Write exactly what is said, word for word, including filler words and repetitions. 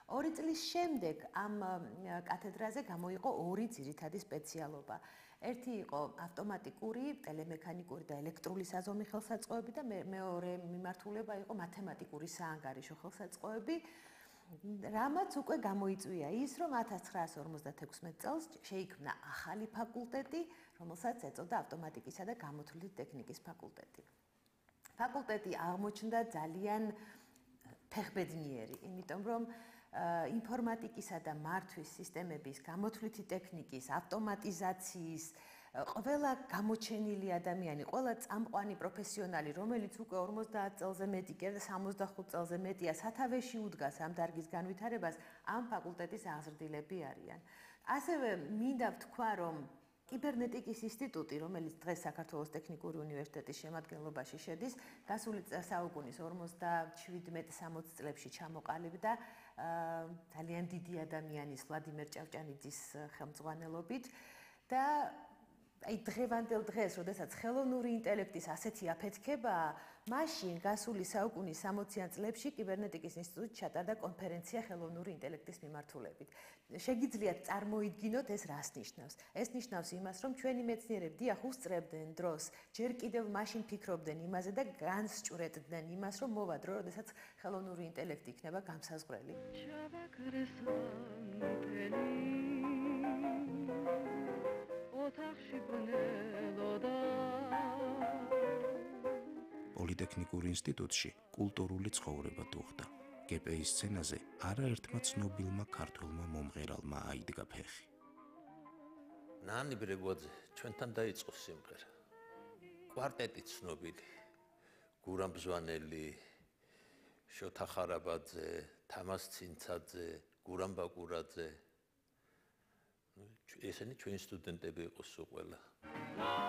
ორი წლის შემდეგ ამ კათედრაზე გამოიყო ორი ძირითადი სპეციალობა. ერთი იყო ავტომატიკური, ტელემექანიკური და ელექტრული საზომი ხელსაწყოები და მეორე მიმართულება იყო მათემატიკური საანგარიშო ხელსაწყოები. რამაც უკვე გამოიწვია ის, რომ ათას ცხრაასი ორმოცდათექვსმეტ წელს შეიქმნა ახალი ფაკულტეტი, რომელსაც ეწოდა ავტომატიკისა და გამოთვლითი ტექნიკის ფაკულტეტი. ფაკულტეტი აღმოჩნდა ძალიან ფეხბედნიერი, იმიტომ რომ ინფორმატიკისა და მართვის სისტემების, გამოთვლითი ტექნიკის, ავტომატიზაციის ყველა გამოჩენილი ადამიანი, ყველა წამყვანი პროფესიონალი, რომელიც უკვე ორმოცდაათ წელზე მეტი, კიდე სამოცდახუთ წელზე მეტია, სათავეში უდგას ამ დარგის განვითარებას, ამ ფაკულტეტის აღზრდილები არიან. ასევე მინდა ვთქვა, რომ კიბერნეტიკის ინსტიტუტი, რომელიც დღეს საქართველოს ტექნიკური უნივერსიტეტის შემადგენლობაში შედის, გასული საუკუნის ორმოცდაშვიდ სამოცდ წლებში ჩამოყალიბდა ძალიან დიდი ადამიანის ვლადიმერ ჭავჭანიძის ხელმძღვანელობით და აი დღევანდელ დღეს, როდესაც ხელოვნური ინტელექტის ასეთი აფეთქებაა, მაშინ გასული საუკუნის სამოციან წლებში კიბერნეტიკის ინსტიტუტი ჩატარდა კონფერენცია ხელოვნური ინტელექტის მიმართულებით. შეგიძლიათ წარმოიდგინოთ ეს რას ნიშნავს? ეს ნიშნავს იმას, რომ ჩვენი მეცნიერები დიახ უსწრებდნენ დროს, ჯერ კიდევ მაშინ ფიქრობდნენ იმაზე და განსჭვრეტდნენ იმას, რომ მოვა დრო, როდესაც ხელოვნური ინტელექტი იქნება გამსაზღვრელი. პოლიტექნიკურ ინსტიტუტში კულტურული ცხოვრება დუხდა. გპ-ის სცენაზე არაერთმა ცნობილმა ქართველმა მომღერალმა აიდგა ფეხი. ნანი ბრეგვაძე ჩვენთან დაიწყო სიმღერა. კვარტეტი ცნობილი. გურამ ბზვანელი, შოთა ხარაბაძე, თამას ცინცაძე, გურამ ბაკურაძე. ესენი ჩვენი სტუდენტები იყო სულ ყველა.